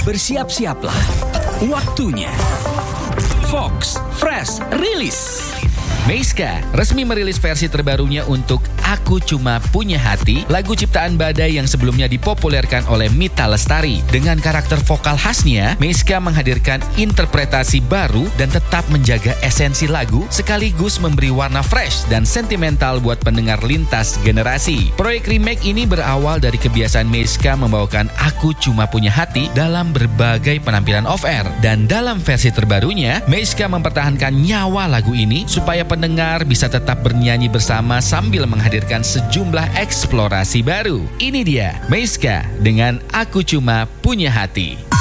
Bersiap-siaplah. Waktunya Fox Fresh Release. Meiska resmi merilis versi terbarunya untuk Aku Cuma Punya Hati, lagu ciptaan Badai yang sebelumnya dipopulerkan oleh Mita Lestari. Dengan karakter vokal khasnya, Meiska menghadirkan interpretasi baru dan tetap menjaga esensi lagu, sekaligus memberi warna fresh dan sentimental buat pendengar lintas generasi. Proyek remake ini berawal dari kebiasaan Meiska membawakan Aku Cuma Punya Hati dalam berbagai penampilan off-air. Dan dalam versi terbarunya, Meiska mempertahankan nyawa lagu ini supaya pendengar bisa tetap bernyanyi bersama sambil menghadirkan sejumlah eksplorasi baru. Ini dia Meiska dengan Aku Cuma Punya Hati.